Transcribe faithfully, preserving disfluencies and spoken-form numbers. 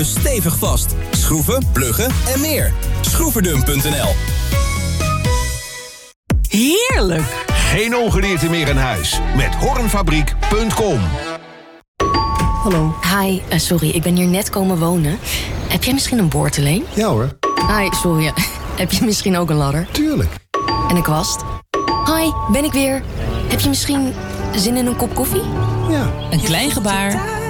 stevig vast. Schroeven, pluggen en meer. Schroeferdum punt n l. Heerlijk! Geen ongedierte meer in huis. Met hornfabriek punt com. Hallo. Hi, uh, sorry, ik ben hier net komen wonen. Heb jij misschien een boordeleen? Ja hoor. Hi, sorry. Heb je misschien ook een ladder? Tuurlijk. En een kwast? Hi, ben ik weer. Heb je misschien zin in een kop koffie? Ja. Een klein gebaar